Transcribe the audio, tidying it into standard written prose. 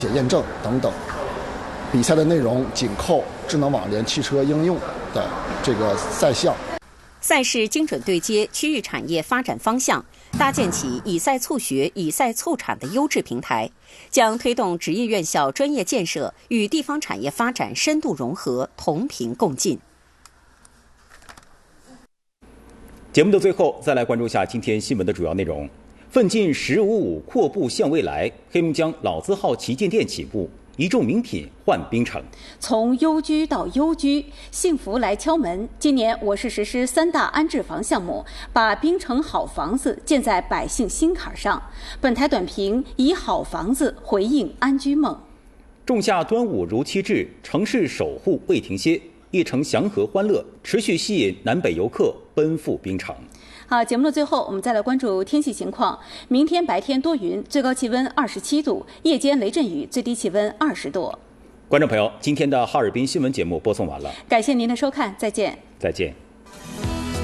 验证等等。比赛的内容紧扣智能网联汽车应用的这个赛项。 赛事精准对接区域产业发展方向，搭建起以赛促学、以赛促产的优质平台，将推动职业院校专业建设与地方产业发展深度融合，同频共进。 节目的最后，再来关注一下今天新闻的主要内容。奋进“15+5”阔步向未来，黑龙江老字号旗舰店起步，一众名品换冰城。 从优居到优居，幸福来敲门。今年我市实施3大安置房项目，把冰城好房子建在百姓心坎上。本台短评以好房子回应安居梦。 仲夏端午如期至，城市守护未停歇，一城祥和欢乐持续吸引南北游客奔赴冰城。 好，节目的最后，我们再来关注天气情况。明天白天多云，最高气温27度，夜间雷阵雨，最低气温20度。 观众朋友，今天的哈尔滨新闻节目播送完了， 感谢您的收看，再见。 再见。